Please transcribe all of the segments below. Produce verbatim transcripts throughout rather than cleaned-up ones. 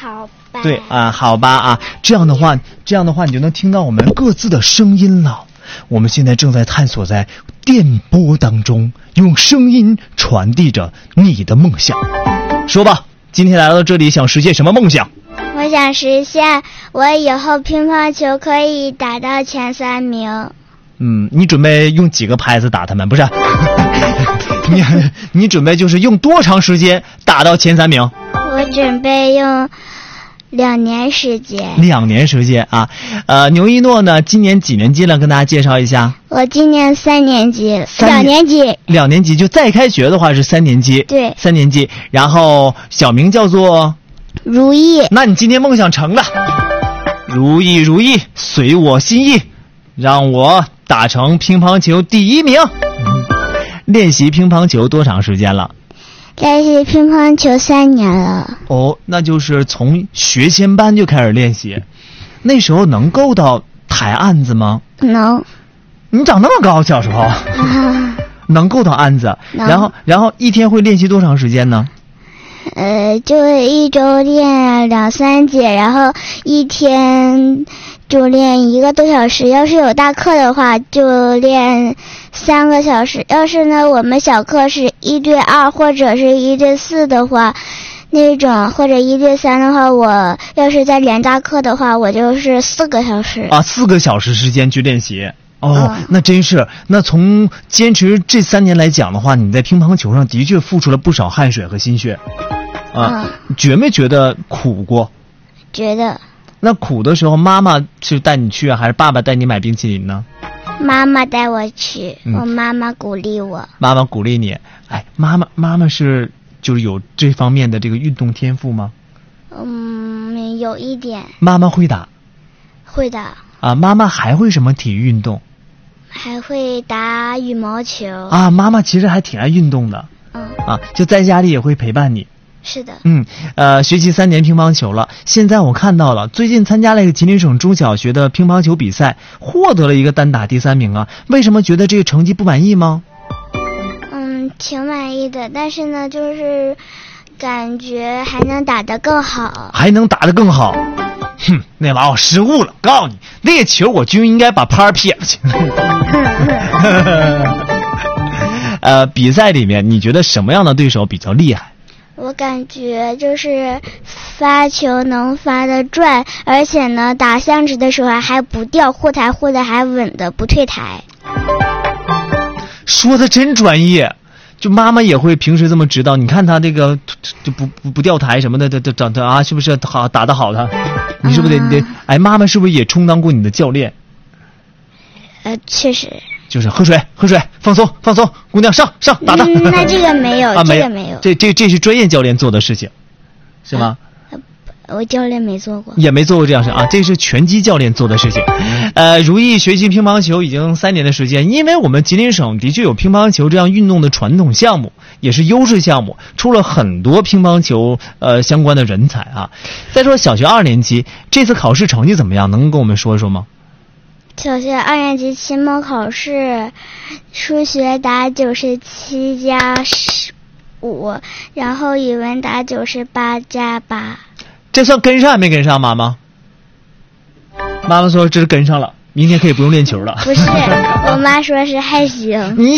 好吧。 对啊，好吧啊，这样的话，这样的话，你就能听到我们各自的声音了。我们现在正在探索在电波当中，用声音传递着你的梦想。说吧，今天来到这里想实现什么梦想？ 我想实现我以后乒乓球可以打到前三名。 嗯，你准备用几个拍子打他们？不是，你你准备就是用多长时间打到前三名？ 我准备用两年时间。 两年时间啊，呃，牛一诺呢，今年几年级了？跟大家介绍一下。 我今年三年级， 三两年级。 两年级就再开学的话是三年级。 对， 三年级。然后小名叫做如意。 那你今天梦想成了，如意如意，随我心意，让我打成乒乓球第一名。嗯、练习乒乓球多长时间了？ 练习乒乓球三年了。 哦，那就是从学前班就开始练习，那时候能够到抬案子吗？ 能。 你长那么高，小时候、啊、能够到案子，然后然后一天会练习多长时间呢？ 呃，就一周练两三节，然后一天就练一个多小时。要是有大课的话，就练三个小时。要是呢，我们小课是一对二或者是一对四的话，那种或者一对三的话，我要是在连大课的话，我就是四个小时啊，四个小时时间去练习。哦、嗯，那真是。那从坚持这三年来讲的话，你在乒乓球上的确付出了不少汗水和心血，啊，嗯、觉没觉得苦过？ 觉得。 那苦的时候，妈妈是带你去啊，还是爸爸带你买冰淇淋呢？ 妈妈带我去， 嗯、 我妈妈鼓励我。 妈妈鼓励你，哎，妈妈妈妈是就是有这方面的这个运动天赋吗？ 嗯，有一点。 妈妈会打。 会的。 啊，妈妈还会什么体育运动？ 还会打羽毛球啊！妈妈其实还挺爱运动的， 嗯啊，就在家里也会陪伴你。 是的， 嗯，呃，学习三年乒乓球了，现在我看到了，最近参加了一个吉林省中小学的乒乓球比赛，获得了一个单打第三名啊！为什么觉得这个成绩不满意吗？ 嗯，挺满意的，但是呢，就是感觉还能打得更好， 还能打得更好。哼，那娃我失误了，告诉你，那个球我就应该把拍撇了去。呃，比赛里面你觉得什么样的对手比较厉害？ 我感觉就是发球能发得转，而且呢打相直的时候还不掉，护台护的还稳的不退台。 说的真专业，就妈妈也会平时这么指导。你看他这个就不不不掉台什么的，这这长的啊，是不是好打得好的？你是不是得、嗯、得？哎，妈妈是不是也充当过你的教练？ 呃，确实。 就是喝水，喝水，放松，放松，姑娘上上打的、 嗯。那这个没有， 啊、 这个没有。 这这这是专业教练做的事情，是吗？ 啊、我教练没做过， 也没做过这样事啊。这是拳击教练做的事情。呃，如意学习乒乓球已经三年的时间，因为我们吉林省的确有乒乓球这样运动的传统项目，也是优势项目，出了很多乒乓球呃相关的人才啊。再说小学二年级这次考试成绩怎么样？能跟我们说说吗？ 小学二年级期末考试，数学答九十七加十五，然后语文答九十八加八。 这算跟上没跟上？妈妈，妈妈说这是跟上了，明天可以不用练球了。 不是，我妈说是还行。 你，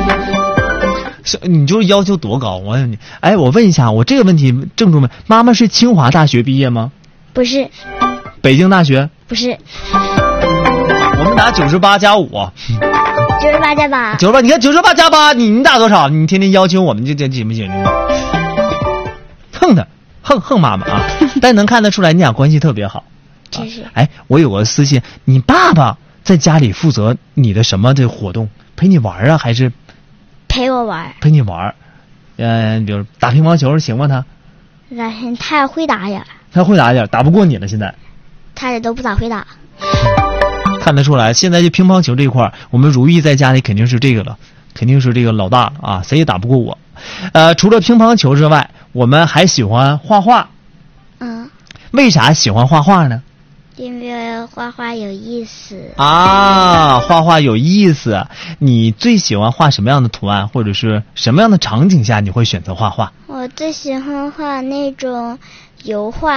你就是要求多高？我你，哎，我问一下，我这个问题郑重问，妈妈是清华大学毕业吗？ 不是。 北京大学？ 不是。 我们打九十八加五， 九十八加八， 九十八，你看九十八加八，你你打多少？你天天要求我们这这行不行？横的，横横妈妈啊！但能看得出来你俩关系特别好。 这是、啊。 哎，我有个私信，你爸爸在家里负责你的什么这活动？陪你玩啊，还是陪我玩？ 陪你玩，嗯、呃，比如打乒乓球行吗？他？ 他会打呀。 他会打一点，打不过你了现在。 他也都不咋会打。 看得出来，现在就乒乓球这块，我们如意在家里肯定是这个了，肯定是这个老大了啊，谁也打不过我。呃，除了乒乓球之外，我们还喜欢画画。 嗯。 为啥喜欢画画呢？ 因为画画有意思。 啊，画画有意思。你最喜欢画什么样的图案，或者是什么样的场景下你会选择画画？ 我最喜欢画那种油画。